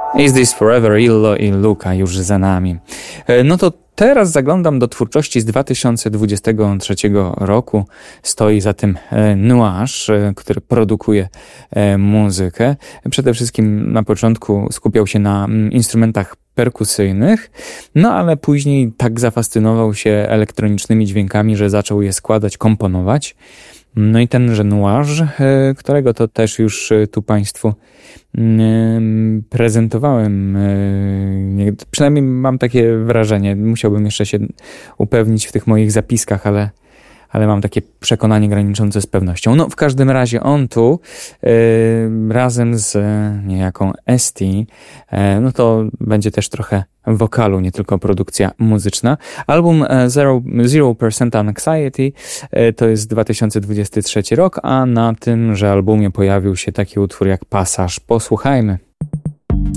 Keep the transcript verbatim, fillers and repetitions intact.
Is This Forever, Illo i Luka już za nami. No to teraz zaglądam do twórczości z dwa tysiące dwudziestego trzeciego roku. Stoi za tym Nuages, który produkuje muzykę. Przede wszystkim na początku skupiał się na instrumentach perkusyjnych, no ale później tak zafascynował się elektronicznymi dźwiękami, że zaczął je składać, komponować. No i tenże Nuages, którego to też już tu Państwu prezentowałem, przynajmniej mam takie wrażenie, musiałbym jeszcze się upewnić w tych moich zapiskach, ale, ale mam takie przekonanie graniczące z pewnością. No w każdym razie on tu razem z niejaką Esti, no to będzie też trochę wokalu, nie tylko produkcja muzyczna. Album Zero, Zero Percent Anxiety to jest dwa tysiące dwudziesty trzeci rok, a na tymże albumie pojawił się taki utwór jak Pasaż. Posłuchajmy.